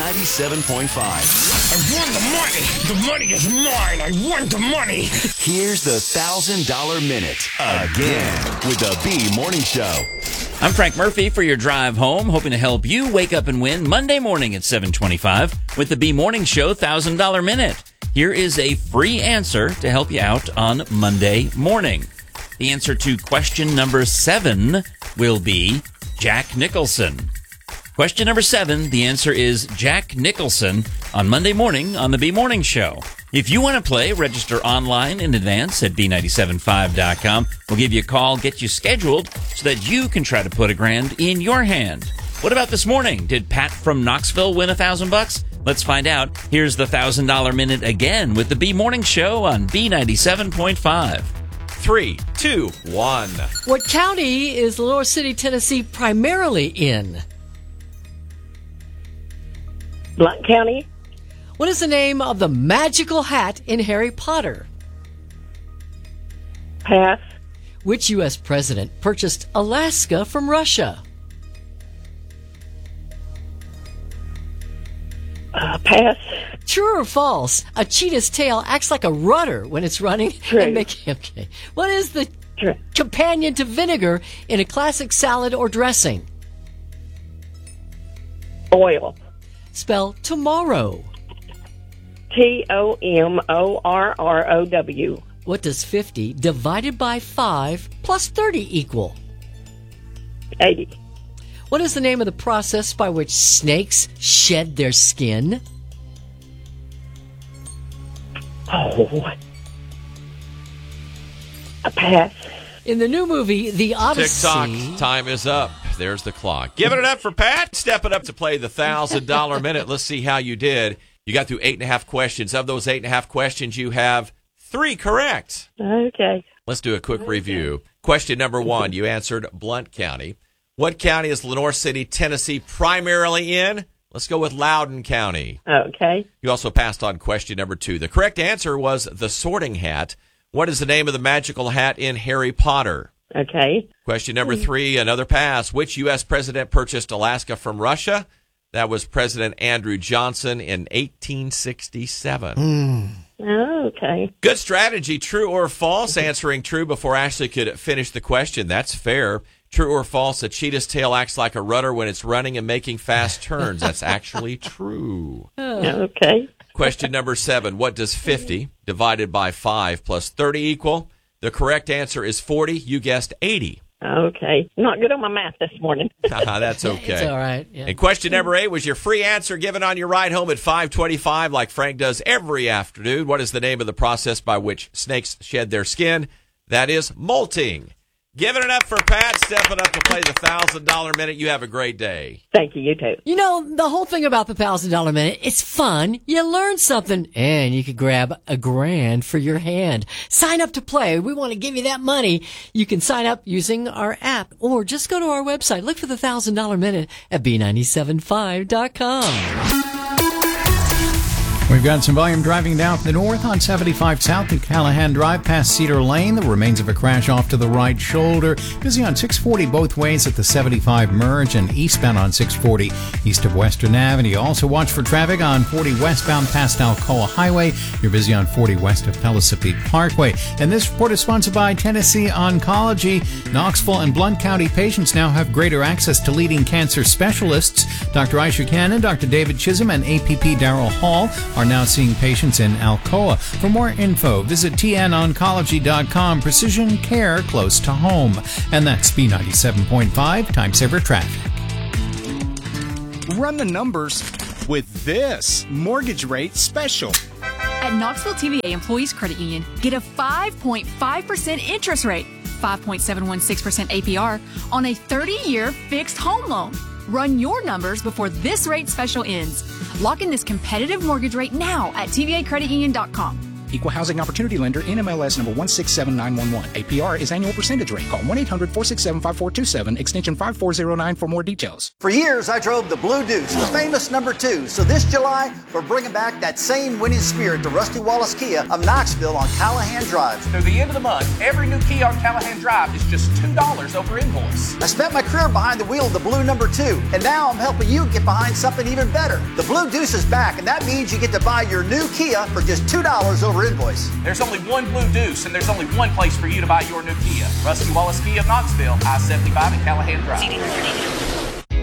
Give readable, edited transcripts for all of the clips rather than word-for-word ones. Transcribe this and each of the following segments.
B97.5. I won the money. The money is mine. I won the money. Here's the $1,000 Minute again with the B Morning Show. I'm Frank Murphy for your drive home, hoping to help you wake up and win Monday morning at 7:25 with the B Morning Show $1,000 Minute. Here is a free answer to help you out on Monday morning. The answer to question number 7 will be Jack Nicholson. Question number 7, the answer is Jack Nicholson on Monday morning on the B Morning Show. If you want to play, register online in advance at B975.com. We'll give you a call, get you scheduled so that you can try to put $1,000 in your hand. What about this morning? Did Pat from Knoxville win $1,000? Let's find out. Here's the $1,000 Minute again with the B Morning Show on B97.5. 3, 2, 1. What county is Lenore City, Tennessee primarily in? Blount County. What is the name of the magical hat in Harry Potter? Pass. Which U.S. president purchased Alaska from Russia? Pass. True or false? A cheetah's tail acts like a rudder when it's running. True. Okay. What is the True. companion to vinegar in a classic salad or dressing? Oil. Spell tomorrow. Tomorrow. What does 50 divided by 5 plus 30 equal? 80. What is the name of the process by which snakes shed their skin? Oh. A pass. In the new movie, The Odyssey... Tick-tock, time is up. There's the clock. Giving it up for Pat. Stepping up to play the $1,000 Minute. Let's see how you did. You got through 8.5 questions. Of those 8.5 questions, you have 3 correct. Okay. Let's do a quick review. Question number 1, you answered Blount County. What county is Lenore City, Tennessee primarily in? Let's go with Loudoun County. Okay. You also passed on question number 2. The correct answer was the Sorting Hat. What is the name of the magical hat in Harry Potter? Okay. Question number 3, another pass. Which U.S. president purchased Alaska from Russia? That was President Andrew Johnson in 1867. Okay. Good strategy. True or false? Answering true before Ashley could finish the question. That's fair. True or false? A cheetah's tail acts like a rudder when it's running and making fast turns. That's actually true. Okay. Question number 7. What does 50 divided by 5 plus 30 equal? The correct answer is 40. You guessed 80. Okay. Not good on my math this morning. That's okay. It's all right. Yeah. And question number 8 was your free answer given on your ride home at 5:25 like Frank does every afternoon. What is the name of the process by which snakes shed their skin? That is molting. Giving it up for Pat, stepping up to play the $1,000 Minute. You have a great day. Thank you. You too. You know, the whole thing about the $1,000 Minute, it's fun. You learn something, and you could grab $1,000 for your hand. Sign up to play. We want to give you that money. You can sign up using our app, or just go to our website. Look for the $1,000 Minute at B975.com. We've got some volume driving down to the north on 75 South at Callahan Drive past Cedar Lane. The remains of a crash off to the right shoulder. Busy on 640 both ways at the 75 merge and eastbound on 640 east of Western Avenue. Also watch for traffic on 40 westbound past Alcoa Highway. You're busy on 40 west of Pellissippi Parkway. And this report is sponsored by Tennessee Oncology. Knoxville and Blount County patients now have greater access to leading cancer specialists. Dr. Aisha Cannon, Dr. David Chisholm, and APP Darrell Hall are now seeing patients in Alcoa. For more info, visit tnoncology.com. Precision care close to home. And that's B97.5 Time Saver Traffic. Run the numbers with this mortgage rate special. At Knoxville TVA Employees Credit Union, get a 5.5% interest rate, 5.716% APR on a 30-year fixed home loan. Run your numbers before this rate special ends. Lock in this competitive mortgage rate now at tvacreditunion.com. Equal Housing Opportunity Lender, NMLS number 167911. APR is annual percentage rate. Call 1-800-467-5427, extension 5409 for more details. For years, I drove the Blue Deuce, the famous number 2. So this July, we're bringing back that same winning spirit to Rusty Wallace Kia of Knoxville on Callahan Drive. Through the end of the month, every new Kia on Callahan Drive is just $2 over invoice. I spent my career behind the wheel of the Blue number 2, and now I'm helping you get behind something even better. The Blue Deuce is back, and that means you get to buy your new Kia for just $2 over invoice. There's only one Blue Deuce, and there's only one place for you to buy your new Kia. Rusty Wallace Kia of Knoxville, I-75 and Callahan Drive.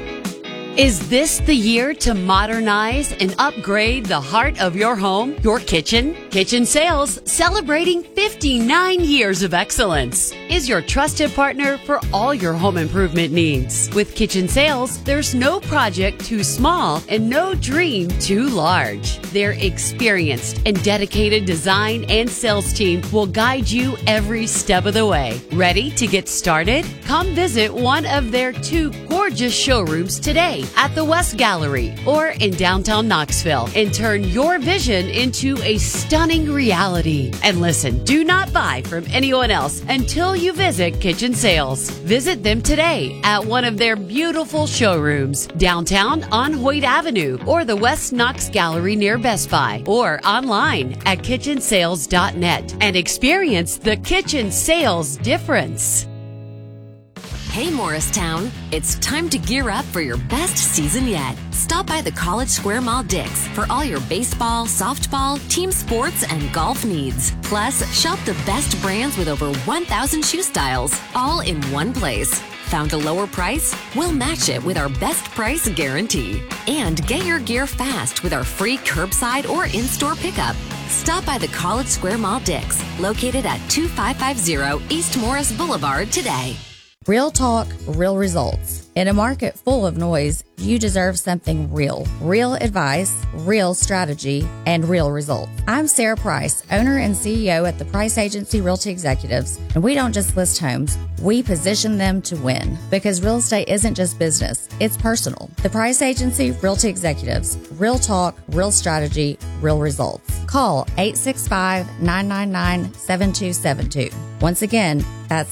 Is this the year to modernize and upgrade the heart of your home, your kitchen? Kitchen Sales, celebrating 59 years of excellence, is your trusted partner for all your home improvement needs. With Kitchen Sales, there's no project too small and no dream too large. Their experienced and dedicated design and sales team will guide you every step of the way. Ready to get started? Come visit one of their 2 gorgeous showrooms today at the West Gallery or in downtown Knoxville and turn your vision into a stunning reality. And listen, do not buy from anyone else until you visit Kitchen Sales. Visit them today at one of their beautiful showrooms downtown on Hoyt Avenue or the West Knox Gallery near Best Buy or online at kitchensales.net and experience the Kitchen Sales difference. Hey Morristown, it's time to gear up for your best season yet. Stop by the College Square Mall Dick's for all your baseball, softball, team sports, and golf needs. Plus, shop the best brands with over 1,000 shoe styles, all in one place. Found a lower price? We'll match it with our best price guarantee. And get your gear fast with our free curbside or in-store pickup. Stop by the College Square Mall Dick's, located at 2550 East Morris Boulevard today. Real talk, real results. In a market full of noise, you deserve something real. Real advice, real strategy, and real results. I'm Sarah Price, owner and CEO at the Price Agency Realty Executives, and we don't just list homes, we position them to win. Because real estate isn't just business, it's personal. The Price Agency Realty Executives. Real talk, real strategy, real results. Call 865-999-7272. Once again, that's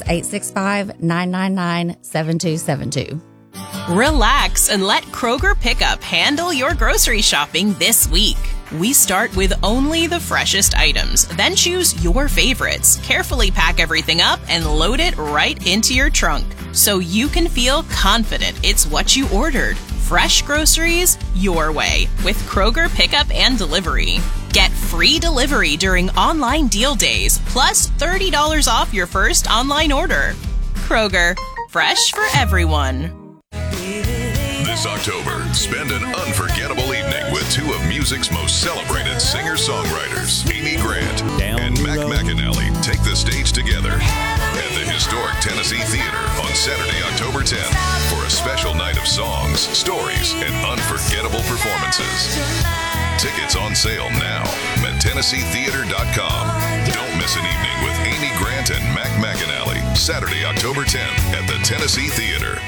865-999-7272. Relax and let Kroger Pickup handle your grocery shopping this week. We start with only the freshest items, then choose your favorites, carefully pack everything up, and load it right into your trunk so you can feel confident it's what you ordered. Fresh groceries your way with Kroger Pickup and Delivery. Get free delivery during online deal days, plus $30 off your first online order. Kroger, fresh for everyone. This October, spend an unforgettable evening with 2 of music's most celebrated singer-songwriters, Amy Grant and Mac McAnally, take the stage together at the historic Tennessee Theater on Saturday, October 10th for a special night of songs, stories, and unforgettable performances. Tickets on sale now at TennesseeTheater.com. Don't miss an evening with Amy Grant and Mac McAnally, Saturday, October 10th at the Tennessee Theater.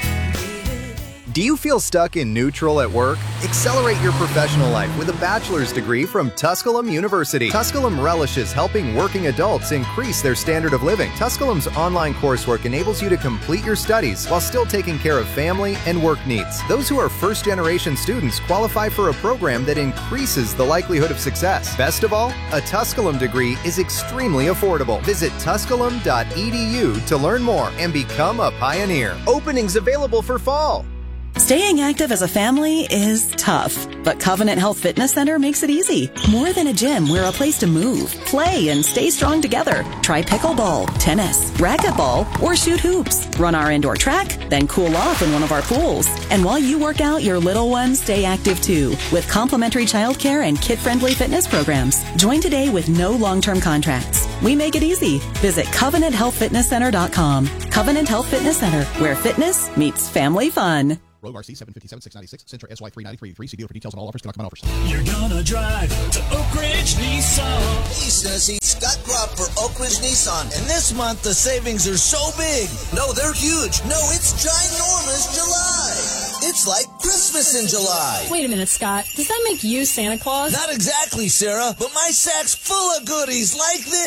Do you feel stuck in neutral at work? Accelerate your professional life with a bachelor's degree from Tusculum University. Tusculum relishes helping working adults increase their standard of living. Tusculum's online coursework enables you to complete your studies while still taking care of family and work needs. Those who are first-generation students qualify for a program that increases the likelihood of success. Best of all, a Tusculum degree is extremely affordable. Visit tusculum.edu to learn more and become a pioneer. Openings available for fall. Staying active as a family is tough, but Covenant Health Fitness Center makes it easy. More than a gym, we're a place to move, play, and stay strong together. Try pickleball, tennis, racquetball, or shoot hoops. Run our indoor track, then cool off in one of our pools. And while you work out, your little ones stay active too, with complimentary childcare and kid-friendly fitness programs. Join today with no long-term contracts. We make it easy. Visit CovenantHealthFitnessCenter.com. Covenant Health Fitness Center, where fitness meets family fun. Rogue RC 757-696, Sentra SY 393. See dealer for details on all offers. Come on, offers. You're gonna drive to Oak Ridge Nissan. Hey, Tennessee, Scott Gropp for Oak Ridge Nissan. And this month, the savings are so big. No, they're huge. No, it's ginormous July. It's It's like Christmas in July. Wait a minute, Scott. Does that make you Santa Claus? Not exactly, Sarah, but my sack's full of goodies like this.